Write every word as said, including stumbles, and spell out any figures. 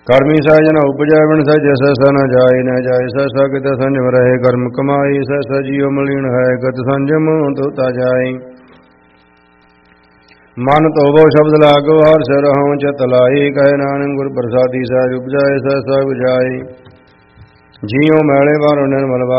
ਕਰਮੀ ਸਹਿਜ ਨ ਉਪਜੈ ਬਿਨ ਸਹਿਜ ਸਹਿ ਨ ਜਾਏ ਨ ਜਾਏ ਸਹਿ ਕਿਤ ਸੰਜਮ ਰਹੇ ਕਰਮ ਕਮਾਈ ਸਹਿ ਜੀਉ ਮਲੀਨ ਹੈ ਗਤ ਸੰਜਮ ਤੋਤਾ ਜਾਏ ਮਨ ਤੋਬੋ ਸ਼ਬਦ ਲਾਗੋ ਹਰ ਸਿ ਰਹਉ ਚਿਤ ਲਾਈ ਕਹੇ ਨਾਨਕ ਗੁਰ ਪ੍ਰਸਾਦੀ ਸਹਿਜ ਉਪਜਾਏ ਸਹਿ ਸਹਿ ਬੁਝਾਏ ਜੀਉ ਮੈਲੇ ਬਾਰੋ ਨਿਰਮਲ